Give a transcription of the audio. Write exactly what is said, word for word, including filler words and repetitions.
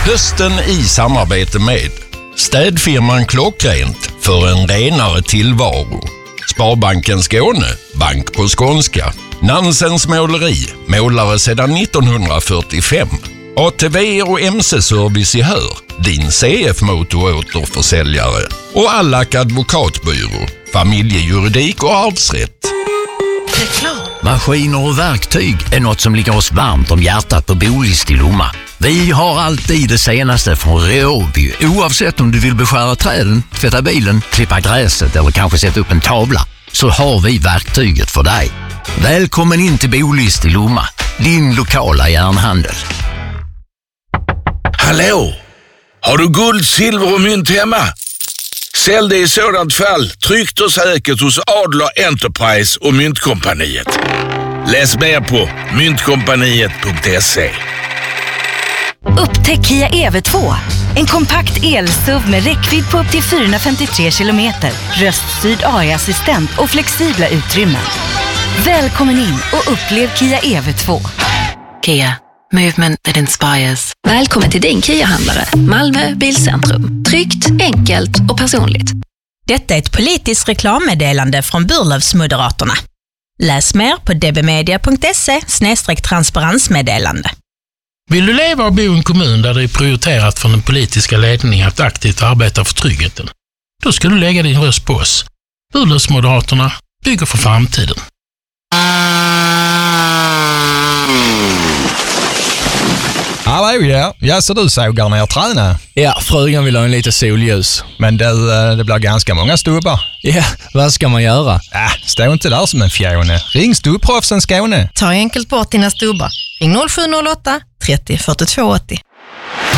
Hösten i samarbete med städfirman Klockrent för en renare tillvaro. Sparbanken Skåne, bank på skånska. Nansens måleri, målare sedan nittonhundrafyrtiofem. A T V och M C-service i Hör, din C F-motoråterförsäljare. Och Allack advokatbyrå, familjejuridik och arvsrätt. Reklam. Maskiner och verktyg är något som ligger oss varmt om hjärtat på Bolist i Lomma. Vi har alltid det senaste från Råby, oavsett om du vill beskära träden, tvätta bilen, klippa gräset eller kanske sätta upp en tavla, så har vi verktyget för dig. Välkommen in till Bolist i Lomma, din lokala järnhandel. Hallå! Har du guld, silver och mynt hemma? Sälj det i sådant fall tryggt och säkert hos Adler Enterprise och Myntkompaniet. Läs mer på myntkompaniet punkt se. Upptäck Kia E V två. En kompakt el-S U V med räckvidd på upp till fyrahundrafemtiotre kilometer, röststyrd A I-assistent och flexibla utrymmen. Välkommen in och upplev Kia E V två. Kia. Movement that inspires. Välkommen till din Kia-handlare. Malmö Bilcentrum. Tryggt, enkelt och personligt. Detta är ett politiskt reklammeddelande från Burlövsmoderaterna. Läs mer på dbmedia punkt se snedstreck transparensmeddelande. Vill du leva och bo i en kommun där det är prioriterat från den politiska ledningen att aktivt arbeta för tryggheten? Då ska du lägga din röst på oss. Burlövsmoderaterna bygger för framtiden. Hallå ja, ja så du sågar ner träna? Ja, frugan vill ha en lite solljus. Men det, det blir ganska många stubbar. Ja, vad ska man göra? Äh, stå inte där som en fjone. Ring Stubbproffsen Skåne. Ta enkelt bort dina stubbar. Ring noll sju noll åtta trettio fyrtiotvå åttio.